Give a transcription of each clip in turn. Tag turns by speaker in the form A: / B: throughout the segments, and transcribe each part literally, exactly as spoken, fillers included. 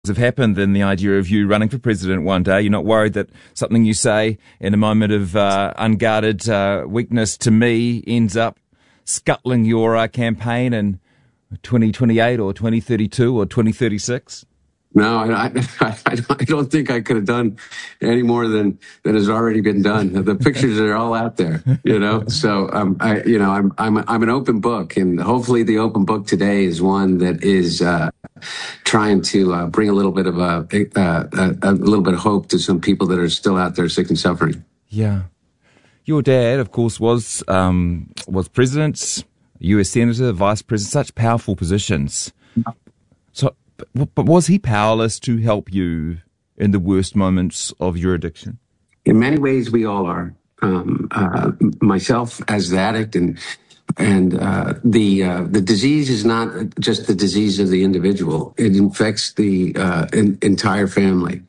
A: have happened than the idea of you running for president one day. You're not worried that something you say in a moment of uh, unguarded uh, weakness to me ends up scuttling your uh, campaign in twenty twenty-eight or twenty thirty-two or twenty thirty-six?
B: No, I, I, I don't think I could have done any more than, than has already been done. The pictures are all out there, you know. So, um, I, you know, I'm I'm I'm an open book, and hopefully, the open book today is one that is uh, trying to uh, bring a little bit of a, uh, a a little bit of hope to some people that are still out there sick and suffering.
A: Yeah, your dad, of course, was um, was president, U S senator, vice president, such powerful positions. So. But was he powerless to help you in the worst moments of your addiction?
B: In many ways, we all are. Um, uh, myself as the addict, and and uh, the uh, the disease is not just the disease of the individual; it infects the uh, in, entire family.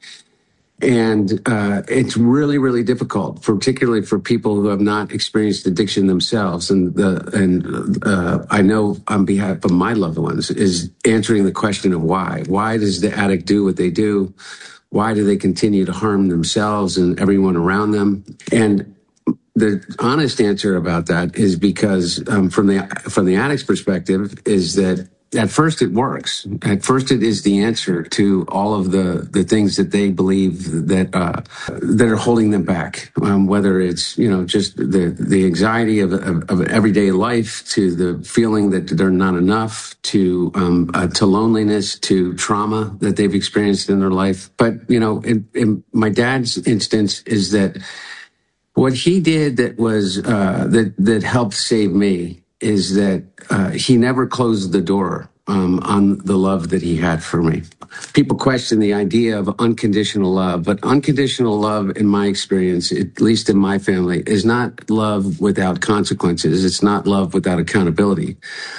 B: And uh, it's really, really difficult, particularly for people who have not experienced addiction themselves. And the, and uh, I know on behalf of my loved ones is answering the question of why. Why does the addict do what they do? Why do they continue to harm themselves and everyone around them? And the honest answer about that is because um, from the from the addict's perspective is that at first it works. At first it is the answer to all of the, the things that they believe that uh, that are holding them back. Um, whether it's, you know, just the, the anxiety of, of, of everyday life, to the feeling that they're not enough, to um, uh, to loneliness, to trauma that they've experienced in their life. But, you know, in, in my dad's instance is that what he did that was uh, that that helped save me is that uh, he never closed the door um, on the love that he had for me. People question the idea of unconditional love, but unconditional love, in my experience, at least in my family, is not love without consequences. It's not love without accountability.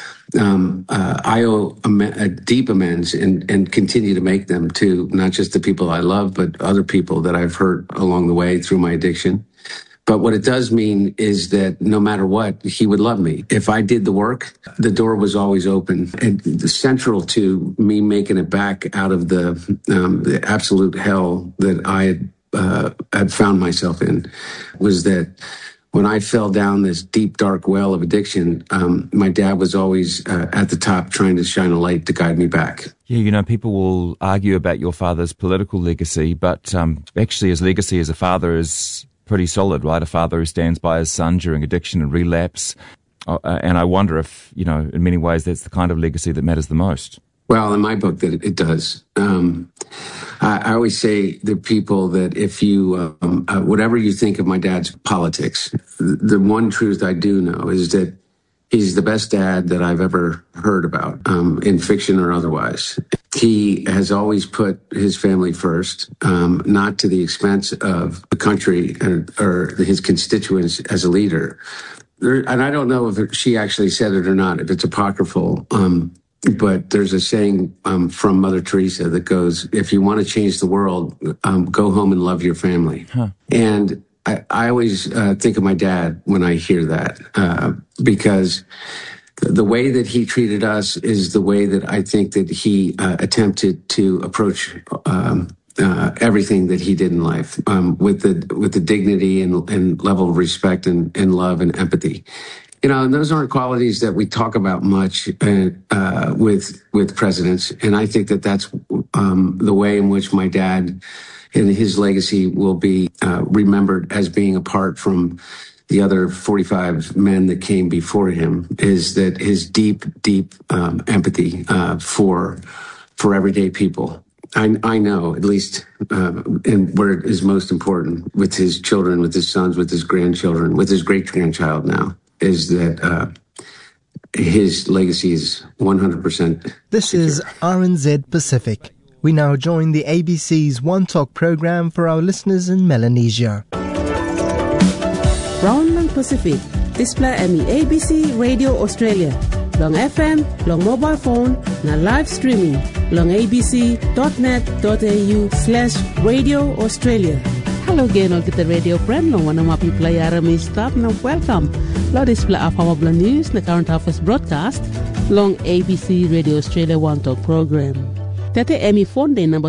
B: Um, uh, I owe a, a deep amends and, and continue to make them to not just the people I love, but other people that I've hurt along the way through my addiction. But what it does mean is that no matter what, he would love me. If I did the work, the door was always open. And central to me making it back out of the, um, the absolute hell that I had, uh, had found myself in was that when I fell down this deep, dark well of addiction, um, my dad was always uh, at the top trying to shine a light to guide me back.
A: Yeah, you know, people will argue about your father's political legacy, but um, actually his legacy as a father is pretty solid, right? A father who stands by his son during addiction and relapse. Uh, and I wonder if, you know, in many ways that's the kind of legacy that matters the most.
B: Well, in my book, that it, it does. Um, I, I always say to people that if you, um, uh, whatever you think of my dad's politics, the, the one truth I do know is that he's the best dad that I've ever heard about, um, in fiction or otherwise. He has always put his family first, um, not to the expense of the country or, or his constituents as a leader. There, and I don't know if she actually said it or not, if it's apocryphal, um, but there's a saying um, from Mother Teresa that goes, if you want to change the world, um, go home and love your family. Huh. And I, I always uh, think of my dad when I hear that, uh, because the way that he treated us is the way that I think that he uh, attempted to approach um, uh, everything that he did in life, um, with the with the dignity and, and level of respect and, and love and empathy. You know, and those aren't qualities that we talk about much uh, uh, with with presidents. And I think that that's um, the way in which my dad and his legacy will be uh, remembered as being apart from the other forty-five men that came before him, is that his deep, deep um, empathy uh, for for everyday people. I, I know, at least, uh, and where it is most important, with his children, with his sons, with his grandchildren, with his great-grandchild now, is that uh, his legacy is one hundred percent
C: This
B: secure.
C: is R N Z Pacific. We now join the A B C's One Talk program for our listeners in Melanesia.
D: Brownland Pacific, display M E A B C Radio Australia. Long F M, long mobile phone, na live streaming. Long abc.net.au slash Radio Australia. Hello again, all kita radio friend. Long wana mga piplayara may stop na welcome. Lo display up our news na current affairs broadcast. Long A B C Radio Australia One Talk program. Tete Emmy phone day number